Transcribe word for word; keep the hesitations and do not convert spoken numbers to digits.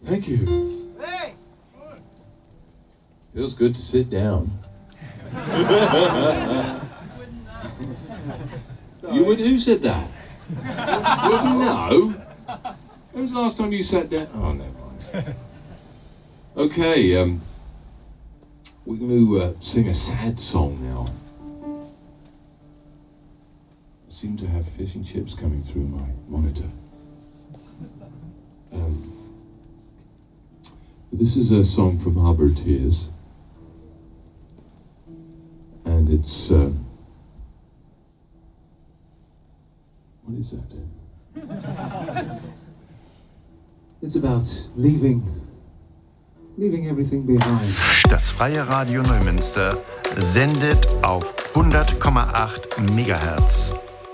Thank you. Hey! Feels good to sit down. You would? Who said that? Well, no. When was the last time you sat down? Oh, never mind. Okay, um, we're going to uh, sing a sad song now. I seem to have fish and chips coming through my monitor. Um, this is a song from Harbour Tears, and it's um, what is that? It's about leaving, leaving everything behind. Das Freie Radio Neumünster sendet auf hundert Komma acht Megahertz.